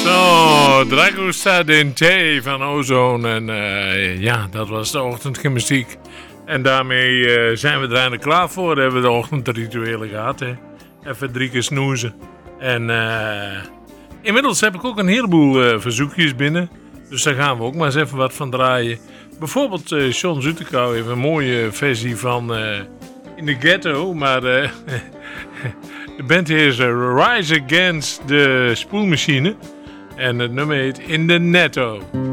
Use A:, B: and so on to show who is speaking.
A: Zo, Drago staat in thee van Ozone. En ja, dat was de ochtendgymnastiek. En daarmee zijn we er eindelijk klaar voor. Hebben we de ochtendrituelen gehad. Hè? Even 3 keer snoezen. En inmiddels heb ik ook een heleboel verzoekjes binnen. Dus daar gaan we ook maar eens even wat van draaien. Bijvoorbeeld John Zutekou heeft een mooie versie van In the Ghetto. Maar de band is Rise Against de Spoelmachine. En het nummer heet In the Netto.